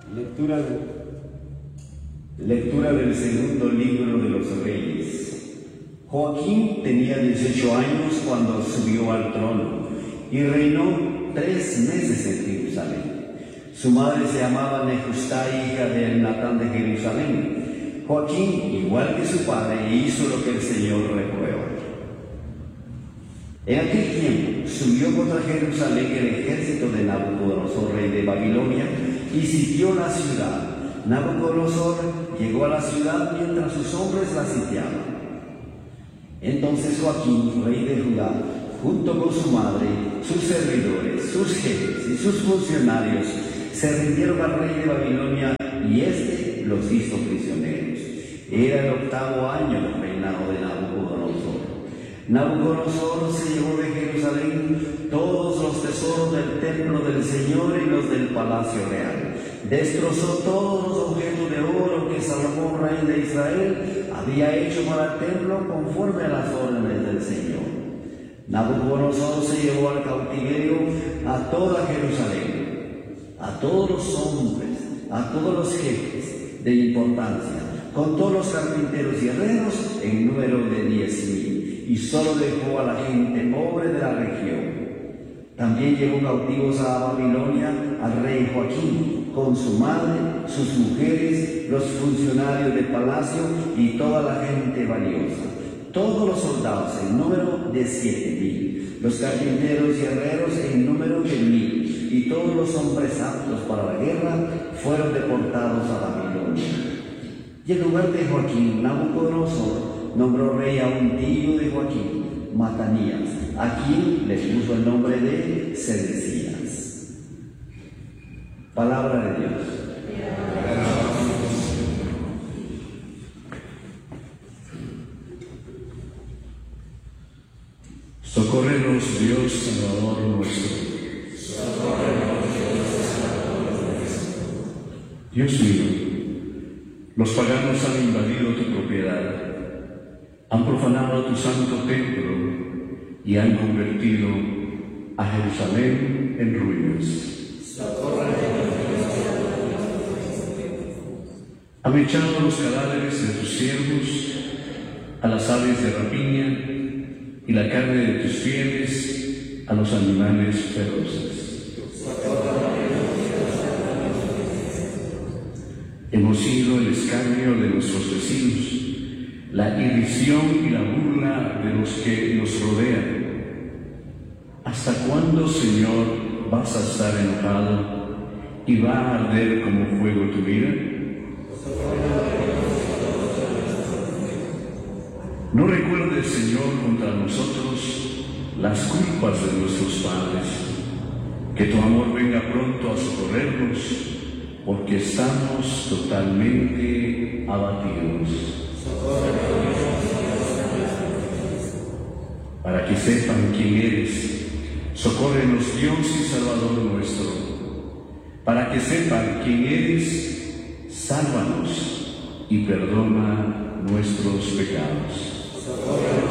Lectura del segundo libro de los Reyes. Joaquín tenía 18 años cuando subió al trono y reinó 3 meses en Jerusalén. Su madre se llamaba Nehushta, hija de Elnatán de Jerusalén. Joaquín, igual que su padre, hizo lo que el Señor reprueba. En aquel tiempo subió contra Jerusalén el ejército de Nabucodonosor, rey de Babilonia, y sitió la ciudad. Nabucodonosor llegó a la ciudad mientras sus hombres la sitiaban. Entonces Joaquín, rey de Judá, junto con su madre, sus servidores, sus jefes y sus funcionarios, se rindieron al rey de Babilonia y éste los hizo prisioneros. Era el 8º año del reinado de Nabucodonosor. Nabucodonosor se llevó de Jerusalén todos los tesoros del templo del Señor y los del palacio real. Destrozó todos los objetos de oro que Salomón, rey de Israel, había hecho para el templo conforme a las órdenes del Señor. Nabucodonosor se llevó al cautiverio a toda Jerusalén, a todos los hombres, a todos los jefes de importancia, con todos los carpinteros y herreros en número de 10,000, y solo dejó a la gente pobre de la región. También llevó cautivos a Babilonia al rey Joaquín, con su madre, sus mujeres, los funcionarios del palacio y toda la gente valiosa. Todos los soldados en número de 7,000, los carpinteros y herreros en número de 1,000, y todos los hombres aptos para la guerra fueron deportados a Babilonia. Y en lugar de Joaquín, Nabucodonosor nombró rey a un tío de Joaquín, Matanías, a quien le puso el nombre de Sedecías. Palabra de Dios. Socórrenos, Dios Salvador nuestro. Dios mío, los paganos han invadido tu propiedad, han profanado tu santo templo y han convertido a Jerusalén en ruinas. Han echado los cadáveres de tus siervos a las aves de rapiña y la carne de tus fieles a los animales feroces. Hemos sido el escarnio de nuestros vecinos, la irrisión y la burla de los que nos rodean. ¿Hasta cuándo, Señor, vas a estar enojado y va a arder como fuego tu ira? No recuerdes, Señor, contra nosotros las culpas de nuestros padres. Que tu amor venga pronto a socorrernos, porque estamos totalmente abatidos. Para que sepan quién eres, socórrenos, Dios y Salvador nuestro. Para que sepan quién eres, sálvanos y perdona nuestros pecados.